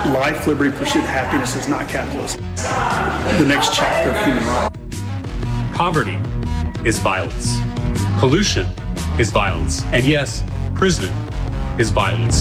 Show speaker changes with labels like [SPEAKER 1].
[SPEAKER 1] life, liberty, pursuit, happiness is not capitalism. The next chapter of human rights.
[SPEAKER 2] Poverty is violence. Pollution is violence. And yes, prison is violence.